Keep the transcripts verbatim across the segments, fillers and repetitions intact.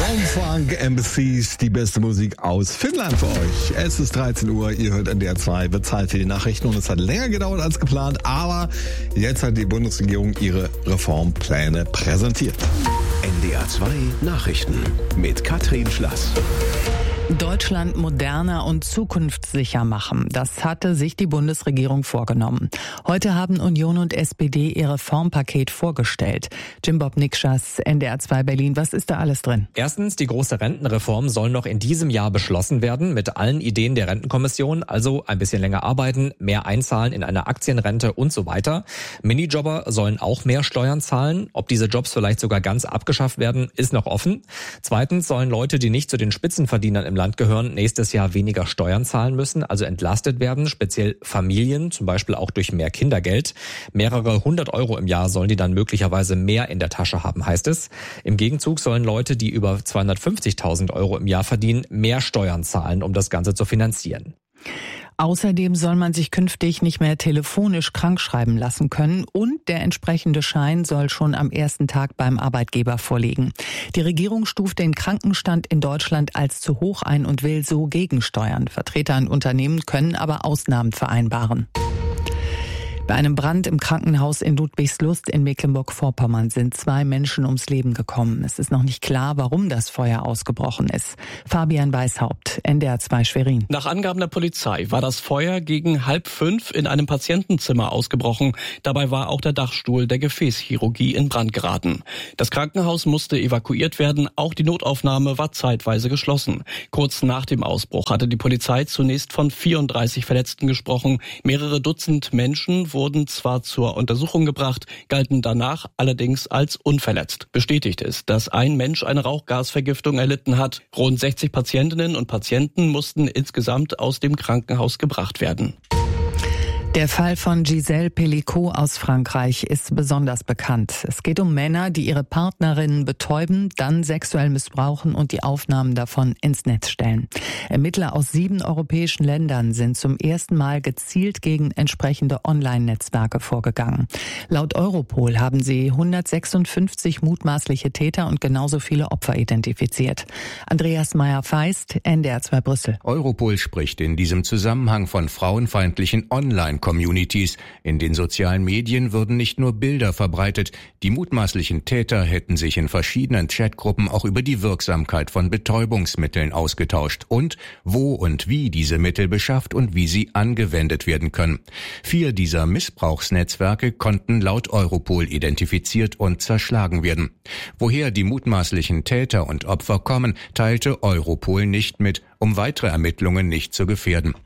Funk Embassies, die beste Musik aus Finnland für euch. Es ist dreizehn Uhr, ihr hört N D R zwei, bezahlt für die Nachrichten und es hat länger gedauert als geplant, aber jetzt hat die Bundesregierung ihre Reformpläne präsentiert. N D R zwei Nachrichten mit Katrin Schlass. Deutschland moderner und zukunftssicher machen. Das hatte sich die Bundesregierung vorgenommen. Heute haben Union und S P D ihr Reformpaket vorgestellt. Jim Bob Nikschas, N D R zwei Berlin. Was ist da alles drin? Erstens, die große Rentenreform soll noch in diesem Jahr beschlossen werden mit allen Ideen der Rentenkommission. Also ein bisschen länger arbeiten, mehr einzahlen in eine Aktienrente und so weiter. Minijobber sollen auch mehr Steuern zahlen. Ob diese Jobs vielleicht sogar ganz abgeschafft werden, ist noch offen. Zweitens sollen Leute, die nicht zu den Spitzenverdienern im Land gehören, nächstes Jahr weniger Steuern zahlen müssen, also entlastet werden, speziell Familien, zum Beispiel auch durch mehr Kindergeld. Mehrere hundert Euro im Jahr sollen die dann möglicherweise mehr in der Tasche haben, heißt es. Im Gegenzug sollen Leute, die über zweihundertfünfzigtausend Euro im Jahr verdienen, mehr Steuern zahlen, um das Ganze zu finanzieren. Außerdem soll man sich künftig nicht mehr telefonisch krankschreiben lassen können und der entsprechende Schein soll schon am ersten Tag beim Arbeitgeber vorliegen. Die Regierung stuft den Krankenstand in Deutschland als zu hoch ein und will so gegensteuern. Vertreter an Unternehmen können aber Ausnahmen vereinbaren. Bei einem Brand im Krankenhaus in Ludwigslust in Mecklenburg-Vorpommern sind zwei Menschen ums Leben gekommen. Es ist noch nicht klar, warum das Feuer ausgebrochen ist. Fabian Weishaupt, N D R zwei Schwerin. Nach Angaben der Polizei war das Feuer gegen halb fünf in einem Patientenzimmer ausgebrochen. Dabei war auch der Dachstuhl der Gefäßchirurgie in Brand geraten. Das Krankenhaus musste evakuiert werden. Auch die Notaufnahme war zeitweise geschlossen. Kurz nach dem Ausbruch hatte die Polizei zunächst von vierunddreißig Verletzten gesprochen. Mehrere Dutzend Menschen wurden zwar zur Untersuchung gebracht, galten danach allerdings als unverletzt. Bestätigt ist, dass ein Mensch eine Rauchgasvergiftung erlitten hat. Rund sechzig Patientinnen und Patienten mussten insgesamt aus dem Krankenhaus gebracht werden. Der Fall von Gisèle Pelicot aus Frankreich ist besonders bekannt. Es geht um Männer, die ihre Partnerinnen betäuben, dann sexuell missbrauchen und die Aufnahmen davon ins Netz stellen. Ermittler aus sieben europäischen Ländern sind zum ersten Mal gezielt gegen entsprechende Online-Netzwerke vorgegangen. Laut Europol haben sie hundertsechsundfünfzig mutmaßliche Täter und genauso viele Opfer identifiziert. Andreas Meyer-Feist, N D R zwei Brüssel. Europol spricht in diesem Zusammenhang von frauenfeindlichen Online- Communities. In den sozialen Medien würden nicht nur Bilder verbreitet, die mutmaßlichen Täter hätten sich in verschiedenen Chatgruppen auch über die Wirksamkeit von Betäubungsmitteln ausgetauscht und wo und wie diese Mittel beschafft und wie sie angewendet werden können. Vier dieser Missbrauchsnetzwerke konnten laut Europol identifiziert und zerschlagen werden. Woher die mutmaßlichen Täter und Opfer kommen, teilte Europol nicht mit, um weitere Ermittlungen nicht zu gefährden.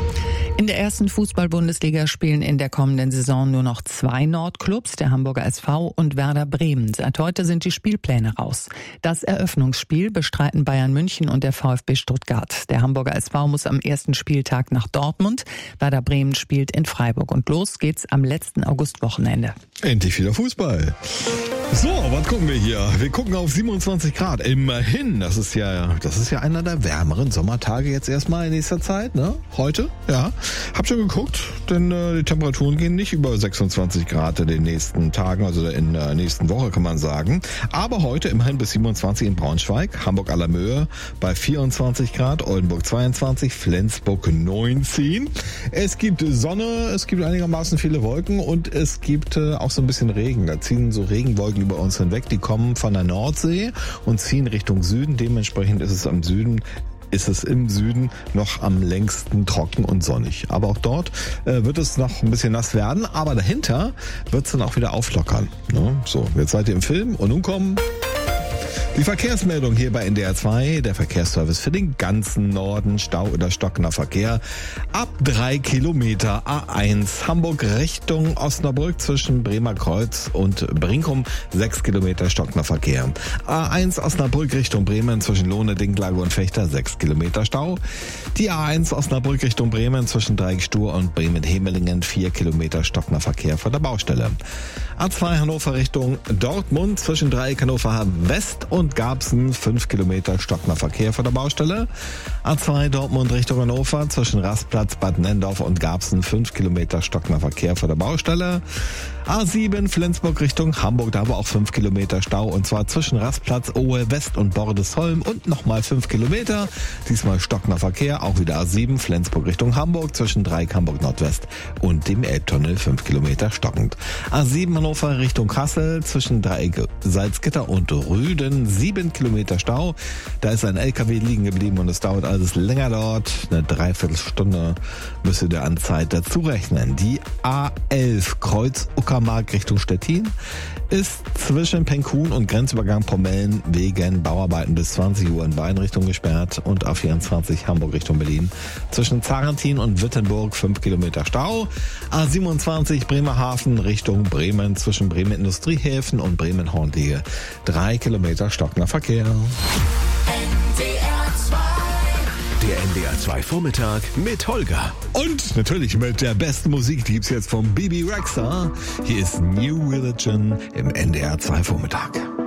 In der ersten Fußball-Bundesliga spielen in der kommenden Saison nur noch zwei Nordclubs, der Hamburger S V und Werder Bremen. Seit heute sind die Spielpläne raus. Das Eröffnungsspiel bestreiten Bayern München und der VfB Stuttgart. Der Hamburger S V muss am ersten Spieltag nach Dortmund. Werder Bremen spielt in Freiburg. Und los geht's am letzten Augustwochenende. Endlich wieder Fußball. So, was gucken wir hier? Wir gucken auf siebenundzwanzig Grad. Immerhin, das ist ja, das ist ja einer der wärmeren Sommertage jetzt erstmal in nächster Zeit, ne? Heute, ja. Hab schon geguckt, denn äh, die Temperaturen gehen nicht über sechsundzwanzig Grad in den nächsten Tagen, also in der nächsten Woche kann man sagen. Aber heute immerhin bis siebenundzwanzig in Braunschweig, Hamburg à la Möhe bei vierundzwanzig Grad, Oldenburg zweiundzwanzig, Flensburg neunzehn. Es gibt Sonne, es gibt einigermaßen viele Wolken und es gibt äh, auch so ein bisschen Regen. Da ziehen so Regenwolken über uns hinweg, die kommen von der Nordsee und ziehen Richtung Süden. Dementsprechend ist es am Süden ist es im Süden noch am längsten trocken und sonnig. Aber auch dort äh, wird es noch ein bisschen nass werden, aber dahinter wird es dann auch wieder auflockern. Ne? So, jetzt seid ihr im Film und nun kommen die Verkehrsmeldung hier bei N D R zwei, der Verkehrsservice für den ganzen Norden, Stau oder stockender Verkehr. Ab drei Kilometer A eins Hamburg Richtung Osnabrück zwischen Bremer Kreuz und Brinkum, sechs Kilometer stockender Verkehr. A eins Osnabrück Richtung Bremen zwischen Lohne, Dinklage und Fechter, sechs Kilometer Stau. Die A eins Osnabrück Richtung Bremen zwischen Dreigstur und Bremen-Hemelingen, vier Kilometer stockender Verkehr vor der Baustelle. A zwei Hannover Richtung Dortmund zwischen Dreieck Hannover West und und Garbsen fünf Kilometer stockender Verkehr vor der Baustelle. A zwei Dortmund Richtung Hannover zwischen Rastplatz Bad Nenndorf und Garbsen fünf Kilometer stockender Verkehr vor der Baustelle. A sieben Flensburg Richtung Hamburg, da war auch fünf Kilometer Stau und zwar zwischen Rastplatz Ohe West und Bordesholm und nochmal fünf Kilometer. Diesmal stockender Verkehr, auch wieder A sieben Flensburg Richtung Hamburg zwischen Dreieck Hamburg Nordwest und dem Elbtunnel fünf Kilometer stockend. A sieben Hannover Richtung Kassel zwischen Dreieck Salzgitter und Rüden sieben Kilometer Stau. Da ist ein L K W liegen geblieben und es dauert alles länger dort. Eine Dreiviertelstunde müsst ihr an Zeit dazu rechnen. Die A elf Kreuz Uckermark Richtung Stettin ist zwischen Penkhuhn und Grenzübergang Pomellen wegen Bauarbeiten bis zwanzig Uhr in beiden Richtungen gesperrt und A vierundzwanzig Hamburg Richtung Berlin zwischen Zarentin und Wittenburg fünf Kilometer Stau. A siebenundzwanzig Bremerhaven Richtung Bremen zwischen Bremen Industriehäfen und Bremen Hornliege drei Kilometer stockender Verkehr. Der N D R zwei Vormittag mit Holger. Und natürlich mit der besten Musik, die gibt's jetzt vom Bibi Rexha. Hier ist New Religion im N D R zwei Vormittag.